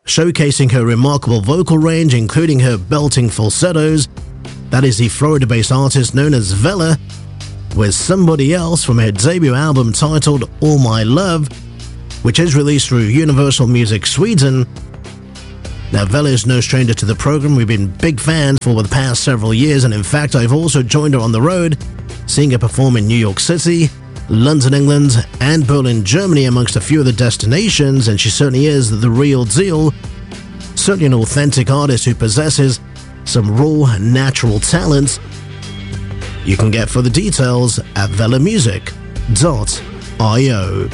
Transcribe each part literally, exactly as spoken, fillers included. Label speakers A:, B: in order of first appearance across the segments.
A: showcasing her remarkable vocal range, including her belting falsettos. That is the Florida-based artist known as Vella, with Somebody Else from her debut album titled All My Love, which is released through Universal Music Sweden. Now, Vella is no stranger to the program. We've been big fans for the past several years, and in fact, I've also joined her on the road, seeing her perform in New York City, London, England, and Berlin, Germany, amongst a few other destinations, and she certainly is the real deal. Certainly an authentic artist who possesses some raw, natural talent. You can get further details at vella music dot io.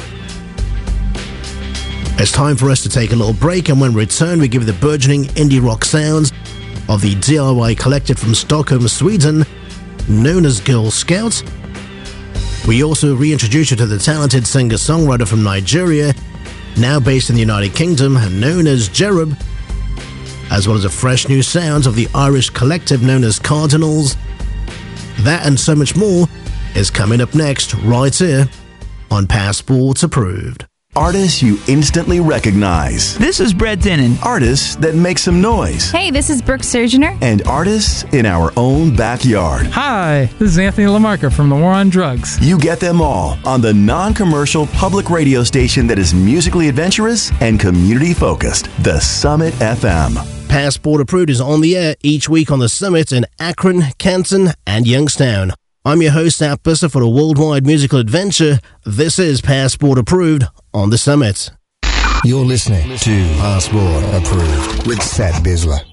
A: It's time for us to take a little break, and when we return, we give you the burgeoning indie rock sounds of the D I Y collective from Stockholm, Sweden, known as Girl Scout. We also reintroduce you to the talented singer-songwriter from Nigeria, now based in the United Kingdom, known as Jerub, as well as a fresh new sound of the Irish collective known as Cardinals. That and so much more is coming up next, right here on Passport Approved.
B: Artists you instantly recognize.
C: This is Brett Dennen.
B: Artists that make some noise.
D: Hey, this is Brooke Surgener.
B: And artists in our own backyard.
E: Hi, this is Anthony LaMarca from The War on Drugs.
B: You get them all on the non-commercial public radio station that is musically adventurous and community-focused, The Summit F M.
A: Passport Approved is on the air each week on The Summit in Akron, Canton, and Youngstown. I'm your host, Zach Busser, for a worldwide musical adventure. This is Passport Approved on The Summit.
F: You're listening to Passport Approved with Seth Bisler.